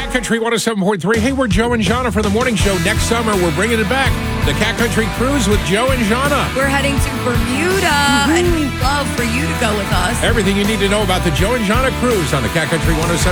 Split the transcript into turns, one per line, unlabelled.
Cat Country 107.3. Hey, we're Joe and Jana for the morning show. Next summer, we're bringing it back. The Cat Country Cruise with Joe and Jana.
We're heading to Bermuda, and we'd love for you to go with us.
Everything you need to know about the Joe and Jana Cruise on the Cat Country 107.